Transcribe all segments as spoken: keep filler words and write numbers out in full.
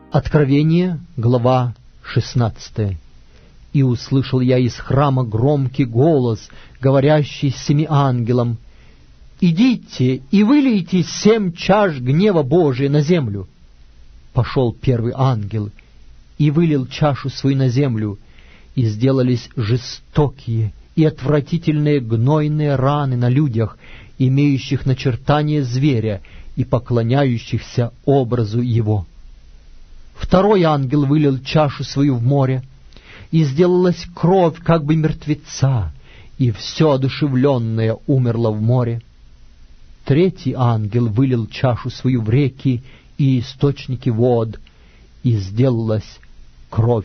Откровение, глава шестнадцатая. «И услышал я из храма громкий голос, говорящий с семи ангелом: идите и вылейте семь чаш гнева Божия на землю. Пошел первый ангел и вылил чашу свою на землю, и сделались жестокие и отвратительные гнойные раны на людях, имеющих начертание зверя и поклоняющихся образу его. Второй ангел вылил чашу свою в море, и сделалась кровь как бы мертвеца, и все одушевленное умерло в море. Третий ангел вылил чашу свою в реки и источники вод, и сделалась кровь.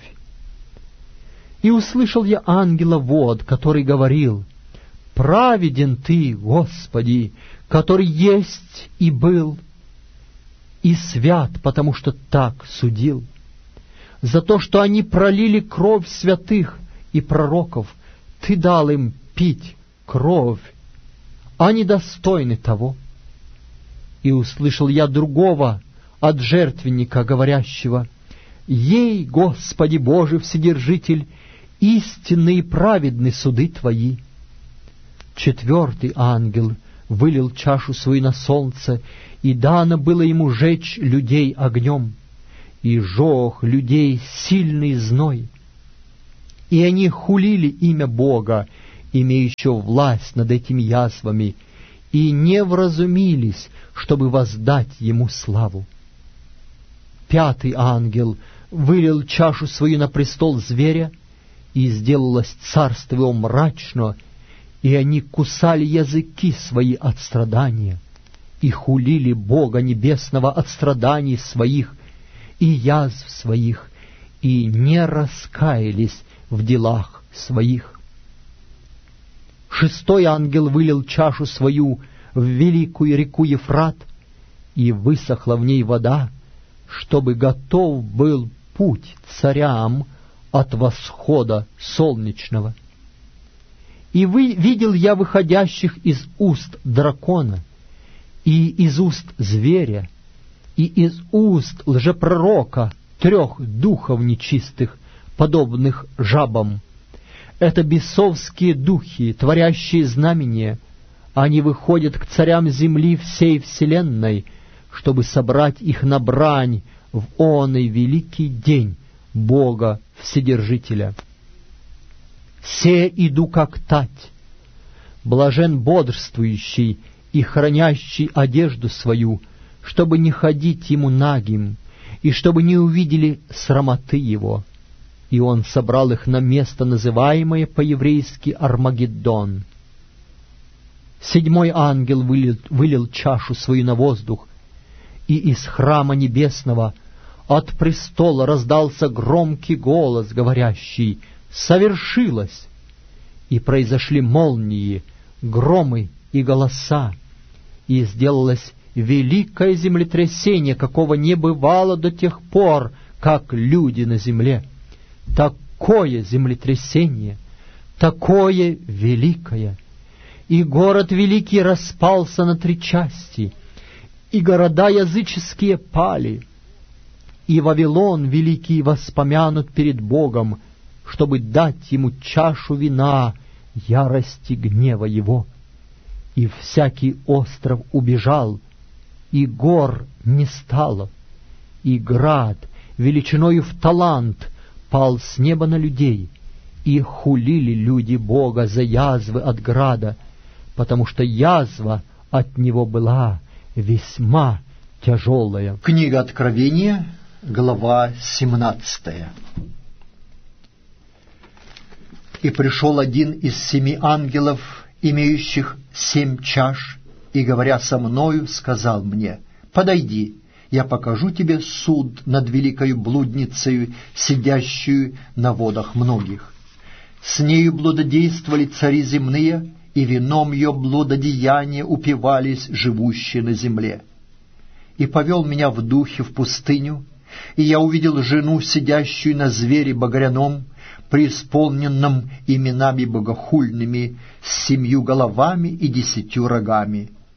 И услышал я ангела вод, который говорил: праведен Ты, Господи, который есть и был, и свят, потому что так судил. За то, что они пролили кровь святых и пророков, Ты дал им пить кровь, они достойны того. И услышал я другого от жертвенника, говорящего: ей, Господи Боже Вседержитель, истинны и праведны суды Твои. Четвертый ангел вылил чашу свою на солнце, и дано было ему жечь людей огнем, и жег людей сильный зной. И они хулили имя Бога, имеющего власть над этими язвами, и не вразумились, чтобы воздать ему славу. Пятый ангел вылил чашу свою на престол зверя, и сделалось царство его мрачно, и они кусали языки свои от страдания, и хулили Бога Небесного от страданий своих и язв своих, и не раскаялись в делах своих. Шестой ангел вылил чашу свою в великую реку Ефрат, и высохла в ней вода, чтобы готов был путь царям от восхода солнечного. И вы, видел я выходящих из уст дракона, и из уст зверя, и из уст лжепророка трех духов нечистых, подобных жабам. Это бесовские духи, творящие знамения. Они выходят к царям земли всей вселенной, чтобы собрать их на брань в оный великий день Бога Вседержителя. «Се иду как тать, блажен бодрствующий и хранящий одежду свою, чтобы не ходить ему нагим, и чтобы не увидели срамоты его». И он собрал их на место, называемое по-еврейски Армагеддон. Седьмой ангел вылил, вылил чашу свою на воздух, и из храма небесного от престола раздался громкий голос, говорящий: «Совершилось!» И произошли молнии, громы и голоса, и сделалось великое землетрясение, какого не бывало до тех пор, как люди на земле. Такое землетрясение, такое великое! И город великий распался на три части, и города языческие пали, и Вавилон великий воспомянут перед Богом, чтобы дать ему чашу вина ярости гнева его. И всякий остров убежал, и гор не стало, и град величиною в талант пал с неба на людей, и хулили люди Бога за язвы от града, потому что язва от него была весьма тяжелая. Книга Откровения, глава семнадцатая. «И пришел один из семи ангелов, имеющих семь чаш, и, говоря со мною, сказал мне: подойди, я покажу тебе суд над великою блудницею, сидящую на водах многих. С нею блудодействовали цари земные, и вином ее блудодеяния упивались живущие на земле. И повел меня в духе в пустыню, и я увидел жену, сидящую на звере багряном, преисполненном именами богохульными, с семью головами и десятью рогами.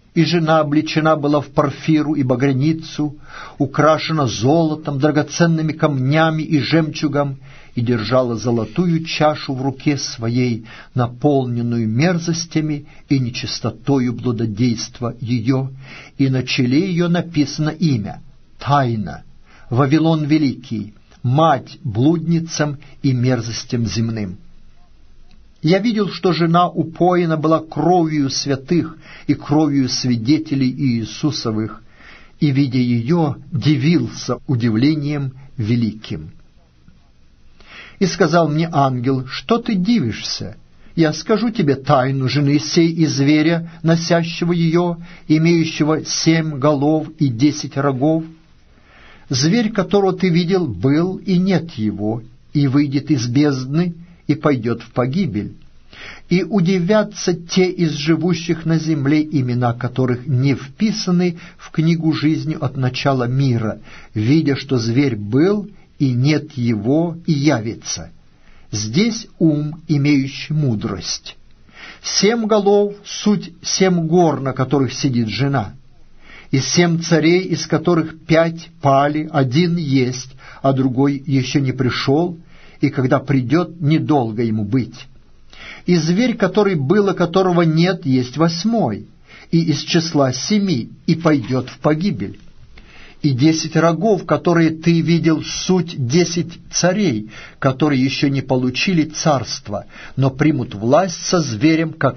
И жена облечена была в порфиру и багряницу, украшена золотом, драгоценными камнями и жемчугом, и держала золотую чашу в руке своей, наполненную мерзостями и нечистотою блудодейства ее, и на челе ее написано имя — Тайна, Вавилон Великий, мать блудницам и мерзостям земным. Я видел, что жена упоена была кровью святых и кровью свидетелей Иисусовых, и, видя ее, дивился удивлением великим. И сказал мне ангел: что ты дивишься? Я скажу тебе тайну жены сей и зверя, носящего ее, имеющего семь голов и десять рогов. Зверь, которого ты видел, был, и нет его, и выйдет из бездны, и пойдет в погибель. И удивятся те из живущих на земле, имена которых не вписаны в книгу жизни от начала мира, видя, что зверь был, и нет его, и явится. Здесь ум, имеющий мудрость. Семь голов — суть семь гор, на которых сидит жена, и семь царей, из которых пять пали, один есть, а другой еще не пришел, и когда придет, недолго ему быть. И зверь, который был, а которого нет, есть восьмой, и из числа семи, и пойдет в погибель. И десять рогов, которые ты видел, суть десять царей, которые еще не получили царство, но примут власть со зверем, как